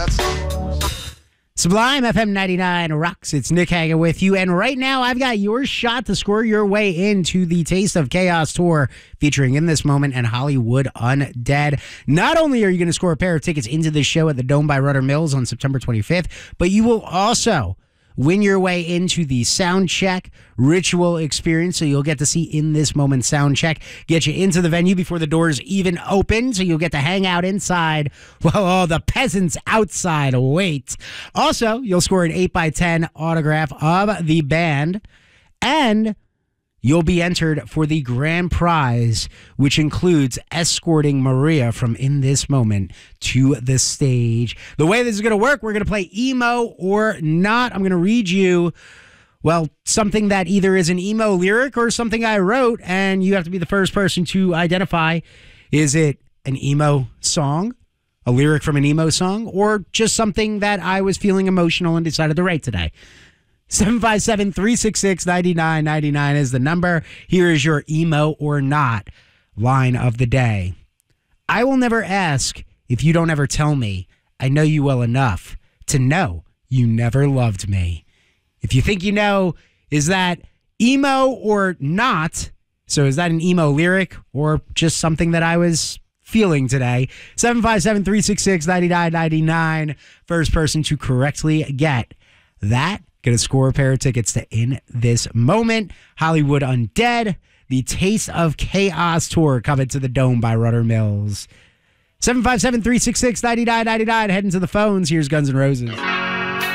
that song? Sublime FM 99 rocks. It's Nick Hagan with you. And right now, I've got your shot to score your way into the Taste of Chaos tour featuring In This Moment and Hollywood Undead. Not only are you going to score a pair of tickets into this show at the Dome by Rudder Mills on September 25th, but you will also win your way into the Soundcheck ritual experience. So you'll get to see In This Moment Soundcheck, get you into the venue before the doors even open. So you'll get to hang out inside while the peasants outside wait. Also, you'll score an 8x10 autograph of the band, and you'll be entered for the grand prize, which includes escorting Maria from In This Moment to the stage. The way this is going to work, we're going to play Emo or Not. I'm going to read you, well, something that either is an emo lyric or something I wrote, and you have to be the first person to identify, is it an emo song, a lyric from an emo song, or just something that I was feeling emotional and decided to write today. 757-366-9999 is the number. Here is your Emo or Not line of the day. I will never ask if you don't ever tell me. I know you well enough to know you never loved me. If you think you know, is that emo or not? So is that an emo lyric or just something that I was feeling today? 757-366-9999. First person to correctly get that, going to score a pair of tickets to In This Moment, Hollywood Undead, the Taste of Chaos tour coming to the Dome by Rudder Mills. 757-366-9999. Heading to the phones. Here's Guns N' Roses.